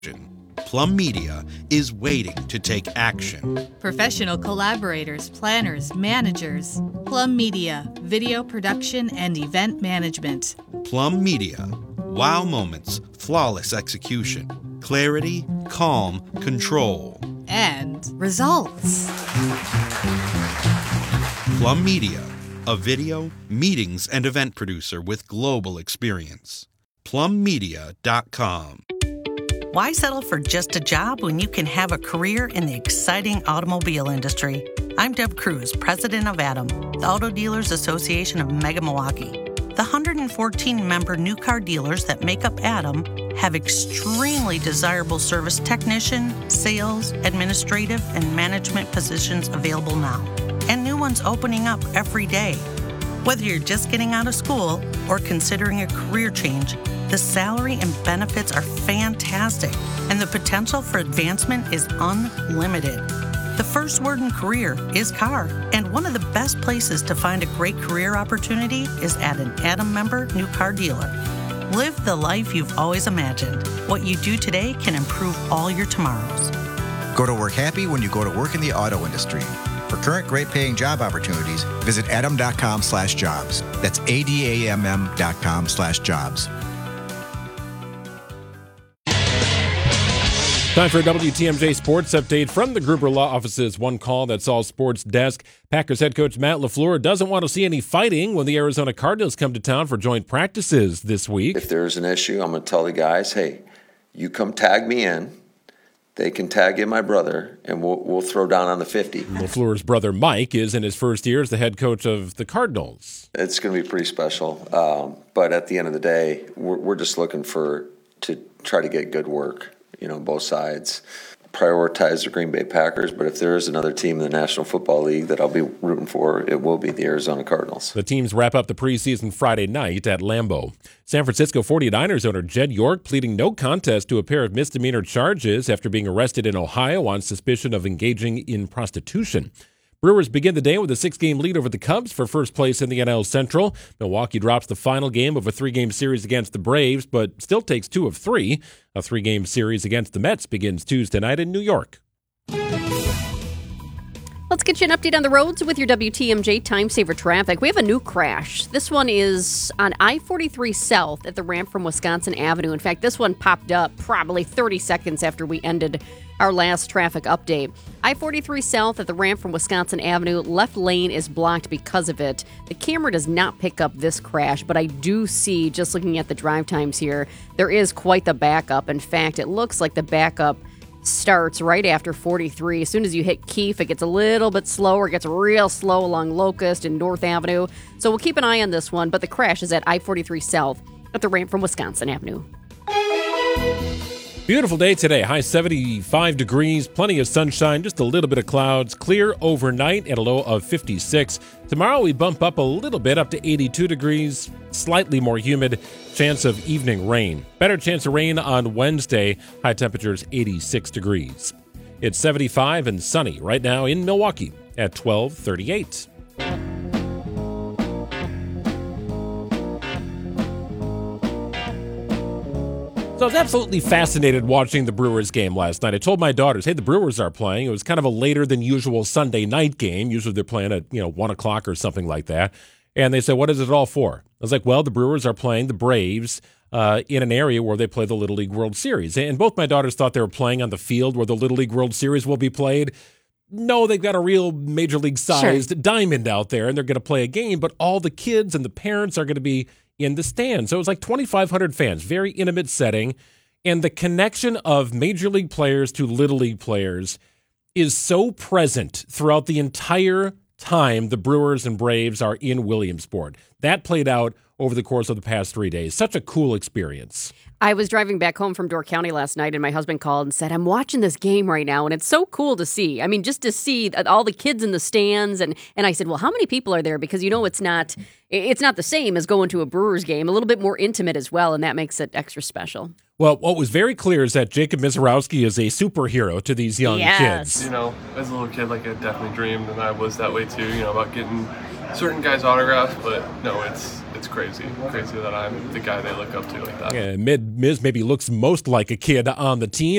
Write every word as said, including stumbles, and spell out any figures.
Plum Media is waiting to take action. Professional collaborators, planners, managers. Plum Media, video production and event management. Plum Media, wow moments, flawless execution, clarity, calm, control. And results. Plum Media, a video, meetings, and event producer with global experience. plum media dot com. Why settle for just a job when you can have a career in the exciting automobile industry? I'm Deb Cruz, president of ATTAM, the Auto Dealers Association of Mega Milwaukee. The one hundred fourteen member new car dealers that make up ATTAM have extremely desirable service technician, sales, administrative, and management positions available now, and new ones opening up every day. Whether you're just getting out of school or considering a career change, the salary and benefits are fantastic, and the potential for advancement is unlimited. The first word in career is car, and one of the best places to find a great career opportunity is at an ATTAM member new car dealer. Live the life you've always imagined. What you do today can improve all your tomorrows. Go to work happy when you go to work in the auto industry. For current great-paying job opportunities, visit adam.com slash jobs. That's A-D-A-M-M dot com slash jobs. Time for a W T M J Sports Update from the Gruber Law Office's One Call That's All Sports desk. Packers head coach Matt LaFleur doesn't want to see any fighting when the Arizona Cardinals come to town for joint practices this week. If there's an issue, I'm going to tell the guys, hey, you come tag me in. They can tag in my brother, and we'll we'll throw down on the fifty. LaFleur's brother Mike is in his first year as the head coach of the Cardinals. It's going to be pretty special, um, but at the end of the day, we're, we're just looking for to try to get good work. You know, both sides prioritize the Green Bay Packers, but if there is another team in the National Football League that I'll be rooting for, it will be the Arizona Cardinals. The teams wrap up the preseason Friday night at Lambeau. San Francisco forty-niners owner Jed York pleading no contest to a pair of misdemeanor charges after being arrested in Ohio on suspicion of engaging in prostitution. Brewers begin the day with a six-game lead over the Cubs for first place in the N L Central. Milwaukee drops the final game of a three-game series against the Braves, but still takes two of three. A three-game series against the Mets begins Tuesday night in New York. Let's get you an update on the roads with your W T M J Time Saver Traffic. We have a new crash. This one is on I forty-three South at the ramp from Wisconsin Avenue. In fact, this one popped up probably thirty seconds after we ended our last traffic update. I forty-three South at the ramp from Wisconsin Avenue. Left lane is blocked because of it. The camera does not pick up this crash, but I do see, just looking at the drive times here, there is quite the backup. In fact, it looks like the backup starts right after forty-three. As soon as you hit Keefe, it gets a little bit slower. It gets real slow along Locust and North Avenue. So we'll keep an eye on this one, but the crash is at I forty-three South at the ramp from Wisconsin Avenue. Beautiful day today. High seventy-five degrees, plenty of sunshine, just a little bit of clouds. Clear overnight at a low of fifty-six. Tomorrow we bump up a little bit up to eighty-two degrees, slightly more humid, chance of evening rain. Better chance of rain on Wednesday, high temperatures eighty-six degrees. It's seventy-five and sunny right now in Milwaukee at twelve thirty-eight. So I was absolutely fascinated watching the Brewers game last night. I told my daughters, hey, the Brewers are playing. It was kind of a later than usual Sunday night game. Usually they're playing at, you know, one o'clock or something like that. And they said, what is it all for? I was like, well, the Brewers are playing the Braves uh, in an area where they play the Little League World Series. And both my daughters thought they were playing on the field where the Little League World Series will be played. No, they've got a real Major League-sized sure. diamond out there, and they're going to play a game, but all the kids and the parents are going to be in the stands. So it was like twenty-five hundred fans, very intimate setting. And the connection of Major League players to Little League players is so present throughout the entire time the Brewers and Braves are in Williamsport. That played out over the course of the past three days. Such a cool experience. I was driving back home from Door County last night, and my husband called and said, I'm watching this game right now, and it's so cool to see. I mean, just to see all the kids in the stands. And, and I said, well, how many people are there? Because, you know, it's not it's not the same as going to a Brewers game, a little bit more intimate as well, and that makes it extra special. Well, what was very clear is that Jacob Misiorowski is a superhero to these young yes. kids. You know, as a little kid, like, I definitely dreamed, and I was that way too, you know, about getting certain guys' autographs, but no, it's it's crazy. Crazy that I'm the guy they look up to like that. Yeah, Miz maybe looks most like a kid on the team.